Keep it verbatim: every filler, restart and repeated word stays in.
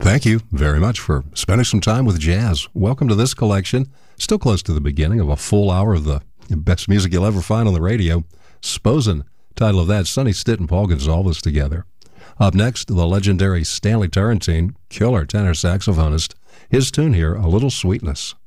Thank you very much for spending some time with jazz. Welcome to this collection, still close to the beginning of a full hour of the best music you'll ever find on the radio. Sposen, title of that, Sonny Stitt and Paul Gonsalves together. Up next, the legendary Stanley Turrentine, killer tenor saxophonist. His tune here, A Little Sweetness.